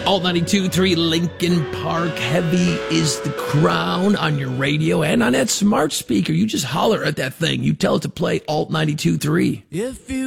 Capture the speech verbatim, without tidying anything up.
Alt ninety-two point three Lincoln Park. Heavy is the crown on your radio and on that smart speaker. You just holler at that thing. You tell it to play Alt ninety-two point three. If you